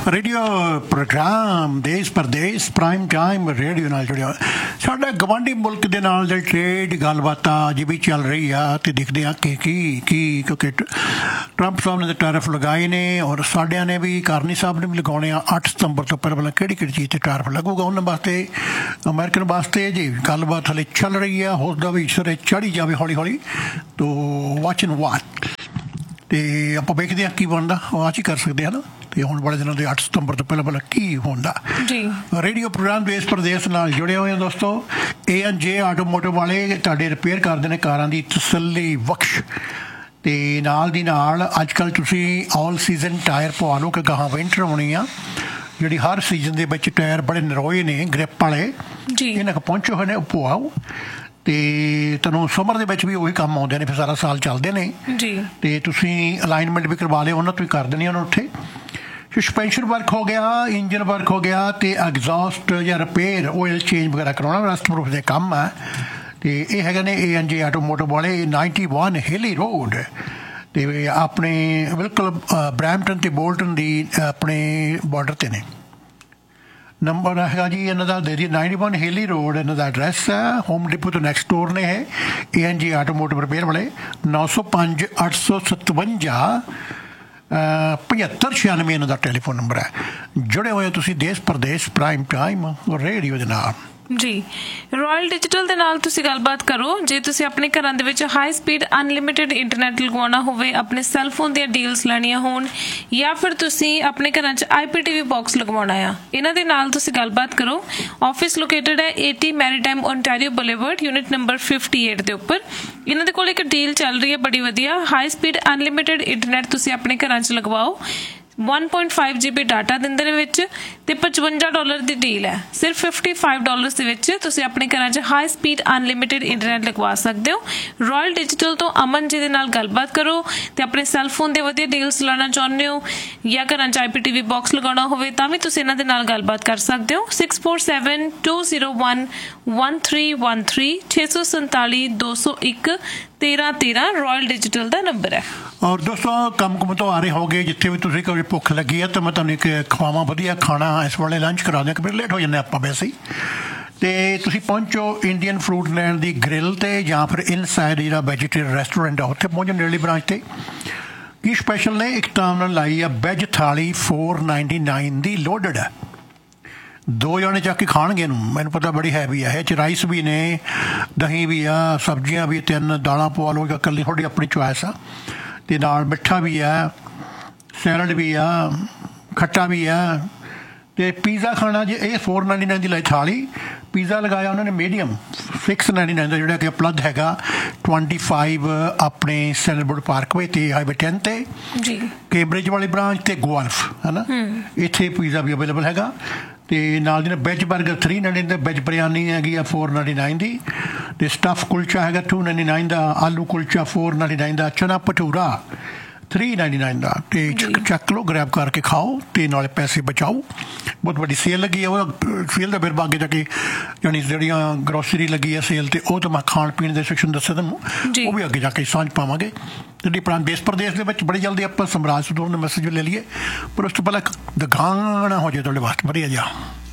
radio programme देश परदेश prime time radio नाल जुड़िया साडा गवांढी मुल्क दे नाल दी ट्रेड गलबात अज भी चल रही आ ते दिखदे आ कि क्योंकि ट्रंप साहब ने टैरिफ लगाए ने और साडियां ने भी कारनी साहब ने भी लगाने 8 सितंबर तो पहले किहड़ी चीज़ ते टैरिफ लगूगा उन्होंने वास्ते अमेरिकन वास्ते जी गलबात हले चल रही है हो सकदा भी सिरे चढ़ी जाए हौली हौली तो वाच एंड वाच तो आप वेखते हैं की बनता आज ही कर सकते हैं ना तो हम बड़े दिनों के 8 सितंबर तो पहले की होंदा रेडियो प्रोग्राम देश प्रदेश नाल जुड़े हुए हैं दोस्तों A&J आटोमोटिव वाले तुहाडे रिपेयर करते हैं कारां दी तसल्ली बख्श ते नाल दी नाल अजकल तुसीं ऑल सीजन टायर पवा लो कि गाहां विंटर होनी आ जिहड़ी हर सीजन दे विच टायर बड़े नरोए ने ग्रिप वाले इन्हां को पहुंचे हुए ने पवाओ तो तैनूं समर दे विच भी उही काम आउंदे ने फिर सारा साल चलदे ने ते तुसीं अलाइनमेंट भी करवा लिओ उन्हां तों ही कर देनी उन्हां उत्थे सस्पेंशन वर्क हो गया इंजन वर्क हो गया तो एग्जॉस्ट या रिपेयर ऑयल चेंज वगैरह करवाना रस्ट प्रूफ के काम है तो ये है ने A&J आटोमोटिव वाले 91 हिली रोड तो अपने बिल्कुल ब्रैम्पटन ते बोल्टन की अपने बॉर्डर ते ने नंबर है जी इन्हों का दे दी 91 हिली रोड इन्हों का एड्रैस है होम डिपो तो नैक्सट डोर ने है A&J आटोमोटिव रिपेयर वाले 905 857 7596 इन्हों का टैलीफोन नंबर है जुड़े हुए तुसी देश प्रदेश प्राइम टाइम रेडियो के नाल जी रॉयल डिजिटल ਦੇ ਨਾਲ ਤੁਸੀਂ ਗੱਲਬਾਤ ਕਰੋ ਜੇ ਤੁਸੀਂ ਆਪਣੇ ਘਰਾਂ ਦੇ ਵਿੱਚ ਹਾਈ ਸਪੀਡ ਅਨਲਿਮਿਟਿਡ ਇੰਟਰਨੈਟ ਲਗਵਾਉਣਾ ਹੋਵੇ ਆਪਣੇ ਸੈੱਲ ਫੋਨ ਦੀਆਂ ਡੀਲਸ ਲੈਣੀਆਂ ਹੋਣ ਜਾਂ ਫਿਰ ਤੁਸੀਂ ਆਪਣੇ ਘਰਾਂ 'ਚ IPTV ਬਾਕਸ ਲਗਵਾਉਣਾ ਆ ਇਹਨਾਂ ਦੇ ਨਾਲ ਤੁਸੀਂ ਗੱਲਬਾਤ ਕਰੋ ਆਫਿਸ ਲੋਕੇਟਡ ਹੈ 80 maritime Ontario boulevard unit number 58 ਦੇ ਉੱਪਰ ਇਹਨਾਂ ਦੇ ਕੋਲ ਇੱਕ ਡੀਲ ਚੱਲ ਰਹੀ ਹੈ ਬੜੀ ਵਧੀਆ ਹਾਈ ਸਪੀਡ ਅਨਲਿਮਿਟਿਡ ਇੰਟਰਨੈਟ ਤੁਸੀਂ ਆਪਣੇ ਘਰਾਂ 'ਚ ਲਗਵਾਓ 1.5 GB डाटा ਦਿੰਦੇ ਨੇ ਵਿੱਚ ਤੇ $55 ਦੀ ਡੀਲ ਹੈ ਸਿਰਫ $55 ਦੇ ਵਿੱਚ ਤੁਸੀਂ ਆਪਣੇ ਘਰਾਂ 'ਚ ਹਾਈ ਸਪੀਡ ਅਨਲਿਮਿਟਿਡ ਇੰਟਰਨੈਟ ਲਗਵਾ ਸਕਦੇ ਹੋ ਰਾਇਲ ਡਿਜੀਟਲ ਤੋਂ ਅਮਨ ਜੀ ਦੇ ਨਾਲ ਗੱਲਬਾਤ ਕਰੋ ਤੇ ਆਪਣੇ ਸੈੱਲ ਫੋਨ ਦੇ ਵਧੀਆ ਡੀਲਸ ਲੈਣਾ ਚਾਹੁੰਦੇ ਹੋ ਜਾਂ ਘਰਾਂ 'ਚ IPTV ਬਾਕਸ ਲਗਾਉਣਾ ਹੋਵੇ ਤਾਂ ਵੀ ਤੁਸੀਂ ਇਹਨਾਂ ਦੇ ਨਾਲ ਗੱਲਬਾਤ ਕਰ ਸਕਦੇ ਹੋ 6472011313 647 201 1313 रॉयल डिजिटल का नंबर है और दोस्तों कम कुम तो आ रहे हो गए जिथे भी तुसीं कोई भुख लगी है तो मैं तुहानूं एक खवावां वधिया खाना इस वेले लंच करा दें कि लेट हो जाने आपां वैसे ही तो तुसीं पहुंचो इंडियन फ्रूट लैंड दी ग्रिल ते या फिर इनसाइड जिहड़ा वैजीटेरियन रेस्टोरेंट है उत्थे पहुंचो नेड़ली ब्रांच ते की स्पैशल ने एक तो उन्होंने लाई है वैज थाली 499 दी लोडड है दो जने जाके खाणगे मैनूं पता बड़ी हैवी है राइस भी ने दही भी आ सब्जियां भी 3 दालां पवा लो या कल्ली थोड़ी अपनी चॉइस आ ते नाल मिठा भी है सैलड भी आ खट्टा भी है तो पीज़ा खाना जे ये 499 की लाई थाली पीज़ा लगाया उन्होंने मीडियम 699 का जोड़ा कि उपलब्ध हैगा 25 अपने सैलबुड पार्कवे ते हाईवे 10 ते कैम्ब्रिज वाली ब्रांच ते गोल्फ है ना इत्थे पीज़ा भी अवेलेबल हैगा तो नाल जी वैज बर्गर 399 का वैज बिरयानी हैगी 499 की तो स्टफ कुलचा है 299 का आलू कुलचा 499 का चना भटूरा 399 का तो चक लो ग्रैब करके खाओ तो नाले पैसे बचाओ बहुत बड़ी सेल लगी है सेल का फिर आगे जाके यानी जड़ियाँ ग्रोसरी लगी है सेल तो मैं खाण पीने के सेक्शन दसे तुम वो भी अगे जाके सांझ पावे तो देश प्रदेश के बड़ी जल्दी आप समराज सुदूर ने मैसेज ले लिए पर उस तो पहले गाना हो जाए थोड़े वास्ते बढ़िया जा